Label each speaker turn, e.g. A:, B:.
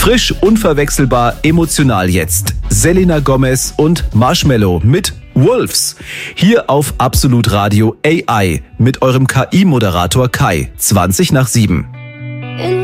A: Frisch, unverwechselbar, emotional jetzt. Selena Gomez und Marshmello mit Wolves. Hier auf Absolut Radio AI mit eurem KI-Moderator Kai. 7:20.